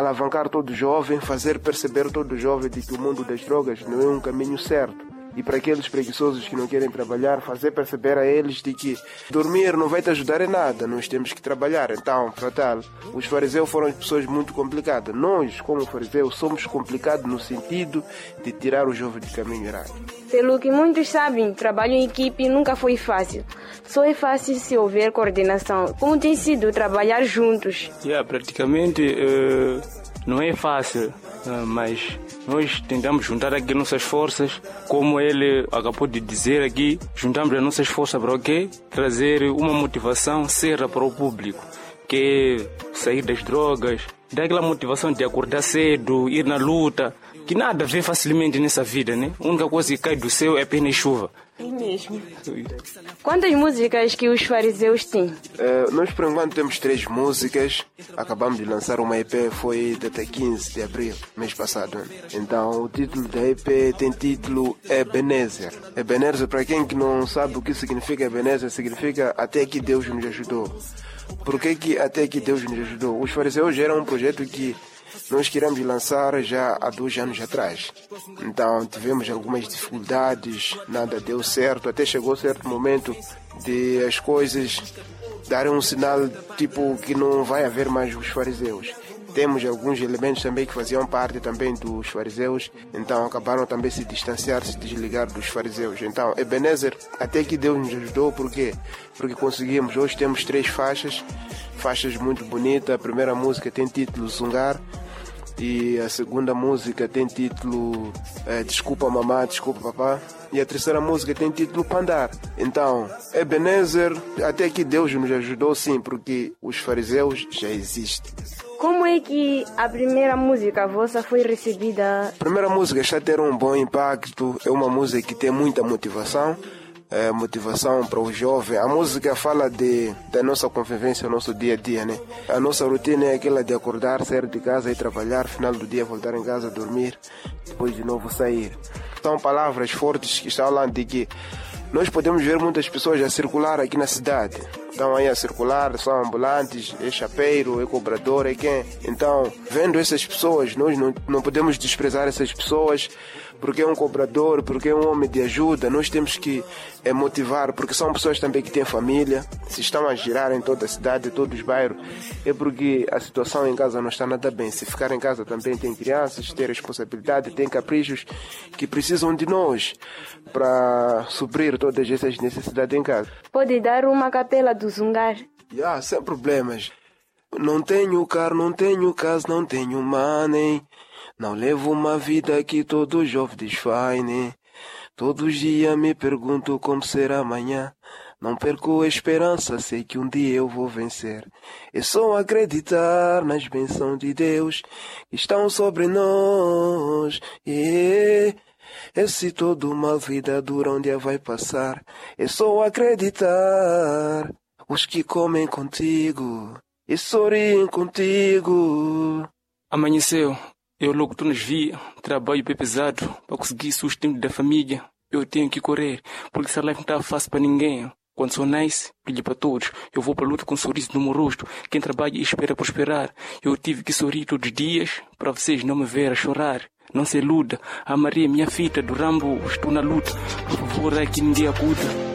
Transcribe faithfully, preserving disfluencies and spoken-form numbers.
alavancar todo jovem, fazer perceber todo jovem de que o mundo das drogas não é um caminho certo. E para aqueles preguiçosos que não querem trabalhar, fazer perceber a eles de que dormir não vai te ajudar em nada, nós temos que trabalhar. Então, para tal, os fariseus foram pessoas muito complicadas. Nós, como fariseus, somos complicados no sentido de tirar o jovem de caminho errado. Pelo que muitos sabem, trabalho em equipe nunca foi fácil. Só é fácil se houver coordenação. Como tem sido trabalhar juntos? Yeah, praticamente uh, não é fácil, uh, mas nós tentamos juntar aqui nossas forças, como ele acabou de dizer aqui, juntamos as nossas forças para o quê? Trazer uma motivação séria para o público, que é sair das drogas, dar aquela motivação de acordar cedo, ir na luta, que nada vem facilmente nessa vida, né? A única coisa que cai do céu é apenas chuva. É mesmo. Quantas músicas que os fariseus têm? É, nós, por enquanto, temos três músicas. Acabamos de lançar uma E P, foi até quinze de abril, mês passado. Então, o título da E P tem título Ebenezer. Ebenezer, para quem que não sabe o que significa Ebenezer, significa até que Deus nos ajudou. Por que que até que Deus nos ajudou? Os fariseus eram um projeto que nós queríamos lançar já há dois anos atrás. Então tivemos algumas dificuldades, nada deu certo, até chegou certo momento de as coisas darem um sinal tipo que não vai haver mais os fariseus. Temos alguns elementos também que faziam parte também dos fariseus, então acabaram também se distanciar, se desligar dos fariseus. Então, Ebenezer, até que Deus nos ajudou, por quê? Porque conseguimos, hoje temos três faixas, faixas muito bonitas. A primeira música tem título Zungar, e a segunda música tem título é, Desculpa Mamá, Desculpa Papá, e a terceira música tem título Pandar. Então, Ebenezer, até que Deus nos ajudou sim, porque os fariseus já existem. Como é que a primeira música vossa foi recebida? A primeira música está a ter um bom impacto, é uma música que tem muita motivação, é, motivação para o jovem. A música fala de, da nossa convivência, nosso dia a dia, né? A nossa rotina é aquela de acordar, sair de casa e trabalhar, final do dia voltar em casa, dormir, depois de novo sair. São palavras fortes que estão lá de que nós podemos ver muitas pessoas a circular aqui na cidade. Estão aí a circular, são ambulantes, é chapeiro, é cobrador, é quem. Então, vendo essas pessoas, nós não, não podemos desprezar essas pessoas, porque é um cobrador, porque é um homem de ajuda. Nós temos que é, motivar, porque são pessoas também que têm família, se estão a girar em toda a cidade, em todos os bairros, é porque a situação em casa não está nada bem. Se ficar em casa também tem crianças, tem responsabilidade, tem caprichos que precisam de nós para suprir todas essas necessidades em casa. Pode dar uma capela do Zungar? Yeah, sem problemas. Não tenho carro, não tenho casa, não tenho money. Não levo uma vida que todo jovem desfaz. Todos os dias me pergunto como será amanhã. Não perco a esperança, sei que um dia eu vou vencer. É só acreditar nas bênçãos de Deus que estão sobre nós. Yeah. Esse todo mal vida dura um dia vai passar. É só acreditar. Os que comem contigo e sorriem contigo. Amanheceu. Eu logo tu nos vi, trabalho bem pesado para conseguir sustento da família. Eu tenho que correr, porque essa life não está fácil para ninguém. Quando sou nice, brilho para todos. Eu vou para a luta com um sorriso no meu rosto. Quem trabalha e espera prosperar. Eu tive que sorrir todos os dias para vocês não me ver a chorar. Não se iluda, a Maria, minha fita do Rambo, estou na luta. Por favor, aqui ninguém acuda.